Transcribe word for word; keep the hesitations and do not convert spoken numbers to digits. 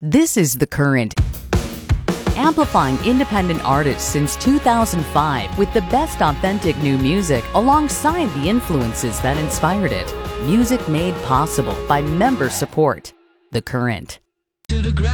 This is The Current, amplifying independent artists since two thousand five with the best authentic new music alongside the influences that inspired it. Music made possible by member support. The Current. To the ground.